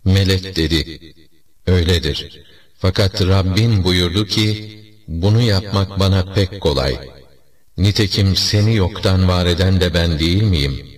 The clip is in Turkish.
Melek dedi, öyledir. Fakat Rabbin buyurdu ki, bunu yapmak bana pek kolay. Nitekim seni yoktan var eden de ben değil miyim?